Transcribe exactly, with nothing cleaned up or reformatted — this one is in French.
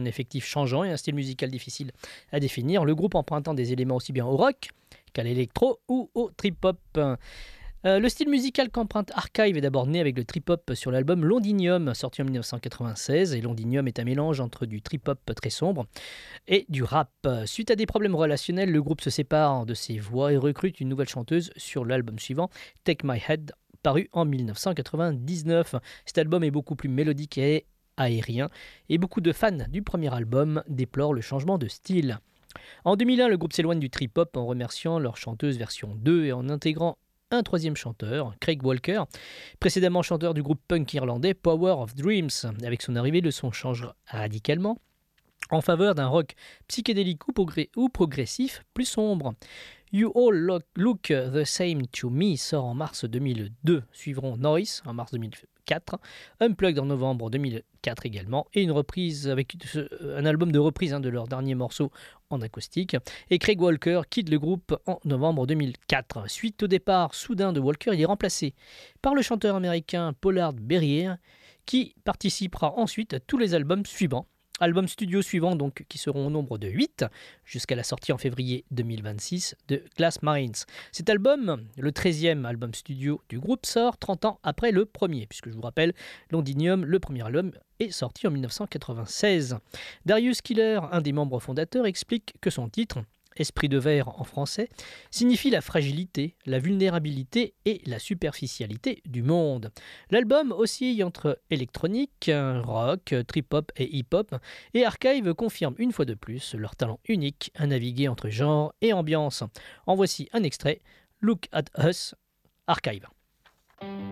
un effectif changeant et un style musical difficile à définir, le groupe empruntant des éléments aussi bien au rock qu'à l'électro ou au trip-hop. Euh, le style musical qu'emprunte Archive est d'abord né avec le trip-hop sur l'album Londinium, sorti en dix-neuf cent quatre-vingt-seize, et Londinium est un mélange entre du trip-hop très sombre et du rap. Suite à des problèmes relationnels, le groupe se sépare de ses voix et recrute une nouvelle chanteuse sur l'album suivant, Take My Head, paru en dix-neuf cent quatre-vingt-dix-neuf. Cet album est beaucoup plus mélodique et aérien, et beaucoup de fans du premier album déplorent le changement de style. En deux mille un, le groupe s'éloigne du trip-hop en remerciant leur chanteuse version deux et en intégrant un troisième chanteur, Craig Walker, précédemment chanteur du groupe punk irlandais Power of Dreams. Avec son arrivée, le son change radicalement en faveur d'un rock psychédélique ou, progr- ou progressif plus sombre. You All Look, Look the Same to Me sort en mars deux mille deux, suivront Noise en mars deux mille quatre, Unplugged en novembre deux mille quatre également, et une reprise avec un album de reprise hein, de leur dernier morceau en acoustique. Et Craig Walker quitte le groupe en novembre deux mille quatre. Suite au départ soudain de Walker, il est remplacé par le chanteur américain Pollard Berrier, qui participera ensuite à tous les albums suivants. Albums studio suivants donc, qui seront au nombre de huit, jusqu'à la sortie en février deux mille vingt-six de Glass Marines. Cet album, le treizième album studio du groupe, sort trente ans après le premier, puisque je vous rappelle, Londinium, le premier album, est sorti en dix-neuf cent quatre-vingt-seize. Darius Killer, un des membres fondateurs, explique que son titre, Esprit de verre en français, signifie la fragilité, la vulnérabilité et la superficialité du monde. L'album oscille entre électronique, rock, trip-hop et hip-hop, et Archive confirme une fois de plus leur talent unique à naviguer entre genre et ambiance. En voici un extrait, Look at Us, Archive.